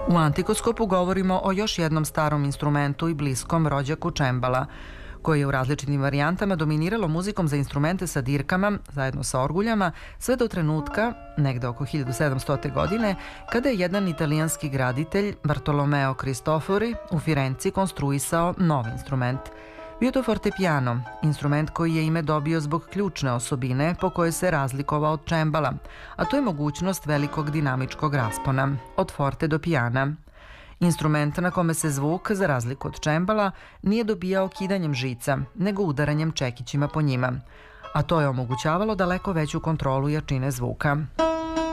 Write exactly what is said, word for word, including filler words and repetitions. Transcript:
U Antikoskopu govorimo o još jednom starom instrumentu i bliskom rođaku čembala, koje je u različitim varijantama dominiralo muzikom za instrumente sa dirkama, zajedno sa orguljama, sve do trenutka, negde oko hiljadu sedamstote. godine, kada je jedan italijanski graditelj, Bartolomeo Cristofori, u Firenci konstruisao novi instrument. Bio to fortepiano, instrument koji je ime dobio zbog ključne osobine po kojoj se razlikovao od čembala, a to je mogućnost velikog dinamičkog raspona, od forte do pijana. Instrument na kome se zvuk, za razliku od čembala, nije dobijao kidanjem žica, nego udaranjem čekićima po njima, a to je omogućavalo daleko veću kontrolu jačine zvuka.